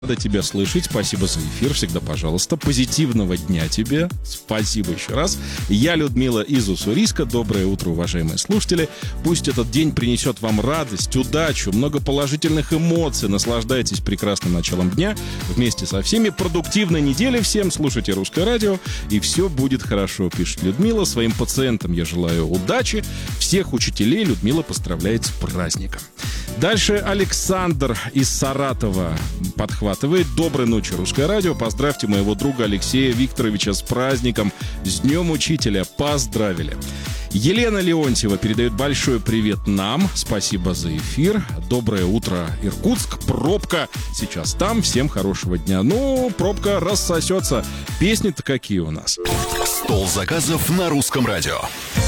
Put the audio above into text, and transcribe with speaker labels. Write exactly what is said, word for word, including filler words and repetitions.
Speaker 1: Рада тебя слышать, спасибо за эфир, всегда пожалуйста. Позитивного дня тебе, спасибо еще раз. Я Людмила из Уссурийска. Доброе утро, уважаемые слушатели. Пусть этот день принесет вам радость, удачу, много положительных эмоций. Наслаждайтесь прекрасным началом дня вместе со всеми. Продуктивной недели всем. Слушайте Русское радио, и все будет хорошо, пишет Людмила. Своим пациентам я желаю удачи. Всех учителей Людмила поздравляет с праздником. Дальше Александр из Саратова подхватывает. Доброй ночи, Русское радио. Поздравьте моего друга Алексея Викторовича с праздником. С Днем Учителя. Поздравили. Елена Леонтьева передает большой привет нам. Спасибо за эфир. Доброе утро, Иркутск. Пробка сейчас там. Всем хорошего дня. Ну, пробка рассосется. Песни-то какие у нас.
Speaker 2: Стол заказов на Русском радио.